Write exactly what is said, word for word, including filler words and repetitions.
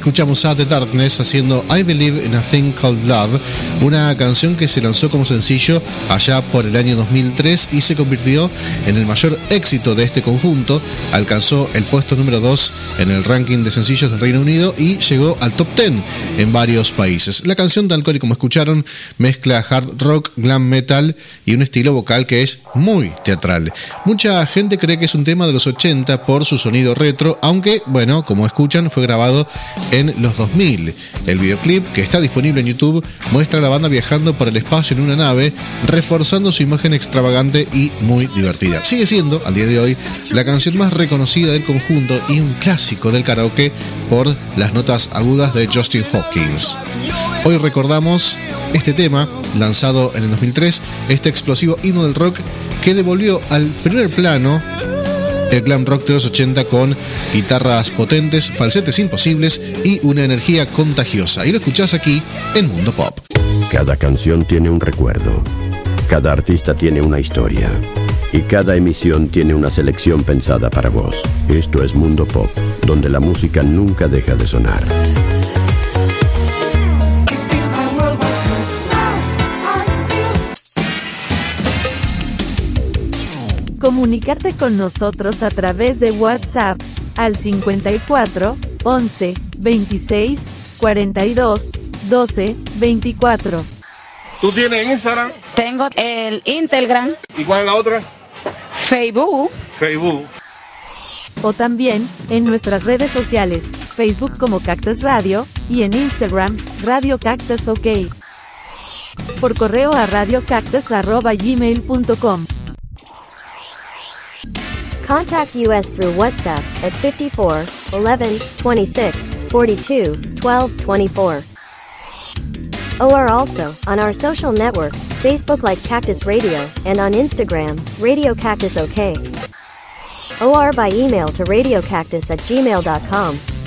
Escuchamos a The Darkness haciendo I Believe in a Thing Called Love, una canción que se lanzó como sencillo allá por el año dos mil tres y se convirtió en el mayor éxito de este conjunto. Alcanzó el puesto número dos en el ranking de sencillos del Reino Unido y llegó al top diez en varios países. La canción, tal cual y como escucharon, mezcla hard rock, glam metal y un estilo vocal que es muy teatral. Mucha gente cree que es un tema de los ochenta por su sonido retro, aunque, bueno, como escuchan, fue grabado en los dos mil. El videoclip, que está disponible en YouTube, muestra a la banda viajando por el espacio en una nave, reforzando su imagen extravagante y muy divertida. Sigue siendo, al día de hoy, la canción más reconocida del conjunto y un clásico del karaoke por las notas agudas de Justin Hawkins. Hoy recordamos este tema, lanzado en el dos mil tres, este explosivo himno del rock que devolvió al primer plano el glam rock de los ochenta con guitarras potentes, falsetes imposibles y una energía contagiosa. Y lo escuchás aquí en Mundo Pop. Cada canción tiene un recuerdo, cada artista tiene una historia y cada emisión tiene una selección pensada para vos. Esto es Mundo Pop, donde la música nunca deja de sonar. Comunicarte con nosotros a través de WhatsApp al cincuenta y cuatro, once, veintiséis, cuarenta y dos, doce, veinticuatro. ¿Tú tienes Instagram? Tengo el Instagram. ¿Y cuál es la otra? Facebook. Facebook. O también en nuestras redes sociales, Facebook como Cactus Radio y en Instagram, Radio Cactus OK. Por correo a radiocactus arroba gmail punto com. Contact us through WhatsApp at fifty-four, eleven, twenty-six, forty-two, twelve, twenty-four. Or also on our social networks, Facebook like Cactus Radio, and on Instagram, Radio Cactus OK. Or by email to radiocactus at gmail dot com.